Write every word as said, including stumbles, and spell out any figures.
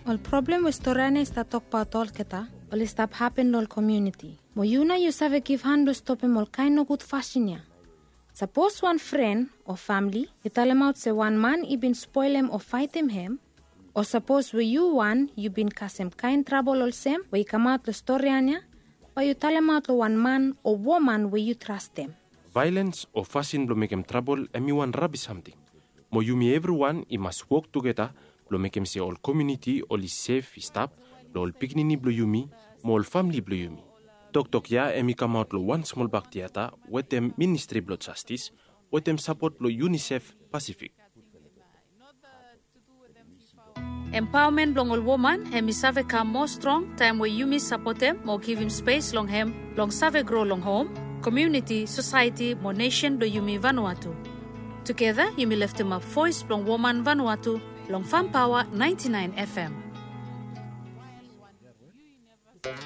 Ol problem with storane sta tok patol keta, ol stop happen lol community. Mo yuna you save give hand to stop him ol kind no good fashion ya. Suppose one friend or family, you tell him out say one man he been spoil him or fight him him, or suppose where you one, you been cause him kind trouble or same, where you come out the story anya, or you tell him out to one man or woman where you trust them. Violence or fashion will make him trouble and you want rubbish something. Mo you me everyone, he must work together, will make him say all community, all is safe, stop, all picnic blue you me, mo all family blue you me. Tok tok ya emi come out lo one small back theater with them Ministry Blood Justice, with them support lo UNICEF Pacific. Empowerment long all woman, hemi save come more strong, time where you miss support them, more give him space long hem, long save grow long home, community, society, more nation do you me Vanuatu. Together, you me left him a voice long woman Vanuatu, long Farm Power ninety-nine F M.